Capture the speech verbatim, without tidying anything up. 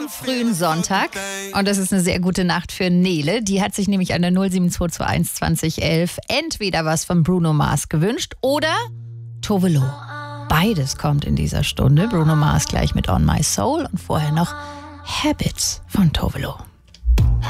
frühen Sonntag. Und das ist eine sehr gute Nacht für Nele. Die hat sich nämlich an der null sieben zwei zwei eins zwanzig elf entweder was von Bruno Mars gewünscht oder Tove Lo. Beides kommt in dieser Stunde. Bruno Mars gleich mit On My Soul und vorher noch Habits von Tove Lo.